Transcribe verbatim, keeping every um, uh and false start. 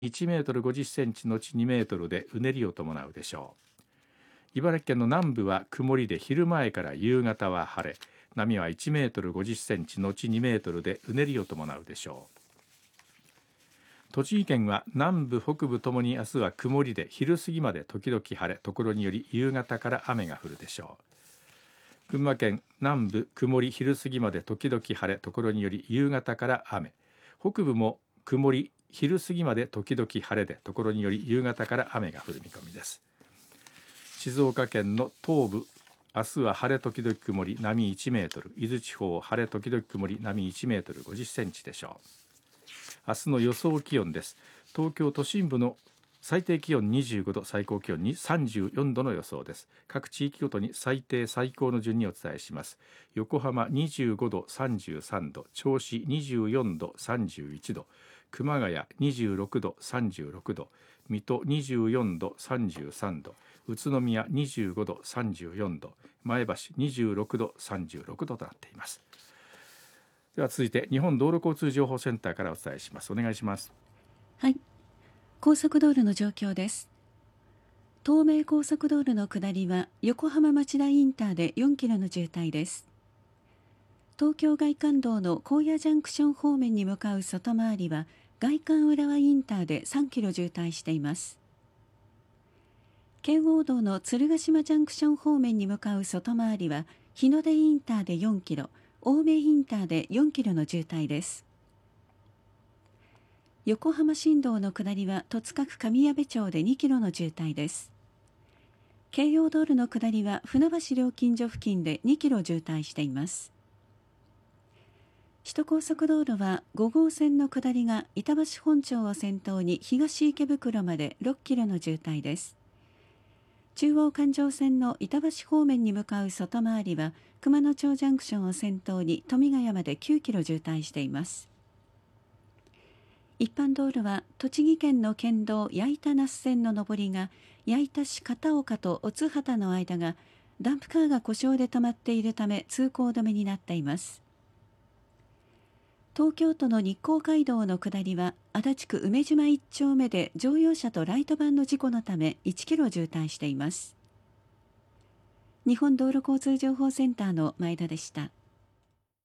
いちメートルごじゅっセンチのちにメートルでうねりを伴うでしょう。茨城県の南部は曇りで昼前から夕方は晴れ、波はいちメートルごじゅっセンチのちにメートルでうねりを伴うでしょう。栃木県は南部北部ともに明日は曇りで昼過ぎまで時々晴れ、ところにより夕方から雨が降るでしょう。群馬県南部曇り昼過ぎまで時々晴れ、ところにより夕方から雨、北部も曇り昼過ぎまで時々晴れで、ところにより夕方から雨が降る見込みです。静岡県の東部、明日は晴れ時々曇り、波いちメートル、伊豆地方晴れ時々曇り、波いちメートルごじゅっセンチでしょう。明日の予想気温です。東京都心部の最低気温にじゅうごど、最高気温にさんじゅうよんどの予想です。各地域ごとに最低最高の順にお伝えします。横浜にじゅうごどさんじゅうさんど、銚子にじゅうよんどさんじゅういちど、熊谷にじゅうろくどさんじゅうろくど、水戸にじゅうよんどさんじゅうさんど、宇都宮にじゅうごどさんじゅうよんど、前橋にじゅうろくどさんじゅうろくどとなっています。では続いて日本道路交通情報センターからお伝えします。お願いします。 はい、高速道路の状況です。東名高速道路の下りは横浜町田インターでよんキロの渋滞です。東京外環道の高野ジャンクション方面に向かう外回りは外環浦和インターでさんキロ渋滞しています。圏央道の鶴ヶ島ジャンクション方面に向かう外回りは日の出インターでよんキロ、青梅インターでよんキロの渋滞です。横浜新道の下りは戸塚区上矢部町でにキロの渋滞です。京葉道路の下りは船橋料金所付近でにキロ渋滞しています。首都高速道路はごごうせんの下りが板橋本町を先頭に東池袋までろっキロの渋滞です。中央環状線の板橋方面に向かう外回りは熊野町ジャンクションを先頭に富ヶ谷まできゅうキロ渋滞しています。一般道路は栃木県の県道矢板那須線の上りが矢板市片岡と乙畑の間がダンプカーが故障で止まっているため通行止めになっています。東京都の日光街道の下りは足立区梅島いち丁目で乗用車とライトバンの事故のためいちキロ渋滞しています。日本道路交通情報センターの前田でした。